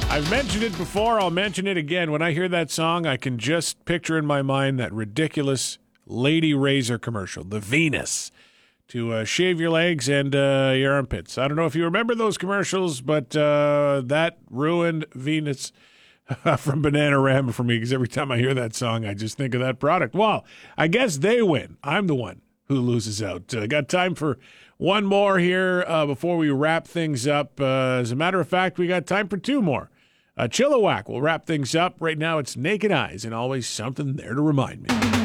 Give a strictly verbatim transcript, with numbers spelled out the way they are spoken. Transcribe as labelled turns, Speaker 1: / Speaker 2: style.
Speaker 1: I've mentioned it before. I'll mention it again. When I hear that song, I can just picture in my mind that ridiculous Lady Razor commercial, the Venus, to uh, shave your legs and uh, your armpits. I don't know if you remember those commercials, but uh, that ruined Venus from Bananarama for me, because every time I hear that song, I just think of that product. Well, I guess they win. I'm the one who loses out. Uh, got time for one more here uh, before we wrap things up. Uh, as a matter of fact, we got time for two more. Uh, Chilliwack will wrap things up. Right now, it's Naked Eyes and Always Something There to Remind Me.